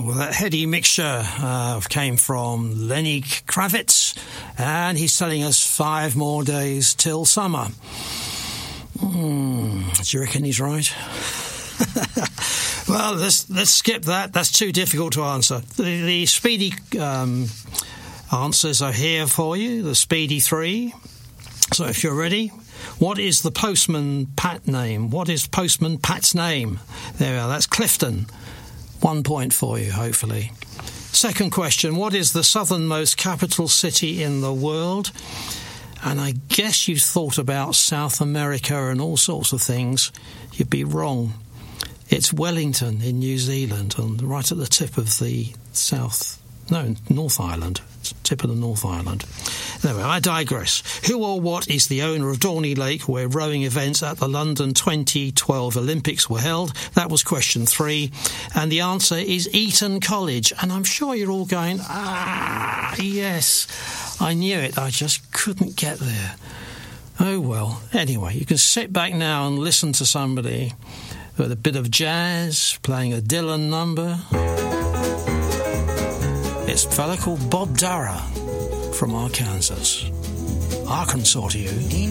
Well, that heady mixture came from Lenny Kravitz, and he's telling us 5 more days till summer. Do you reckon he's right? Well, let's skip that. That's too difficult to answer. The speedy answers are here for you, the speedy 3. So if you're ready, what is the Postman Pat name? What is Postman Pat's name? There we are, that's Clifton. 1 point for you, hopefully. Second question, what is the southernmost capital city in the world? And I guess you thought about South America and all sorts of things. You'd be wrong. It's Wellington in New Zealand, right at the tip of the North Island. Tip of the North Island. Anyway, I digress. Who or what is the owner of Dorney Lake, where rowing events at the London 2012 Olympics were held? That was question 3. And the answer is Eton College. And I'm sure you're all going, yes, I knew it. I just couldn't get there. Oh, well. Anyway, you can sit back now and listen to somebody with a bit of jazz, playing a Dylan number. It's a fella called Bob Dara from Arkansas to you.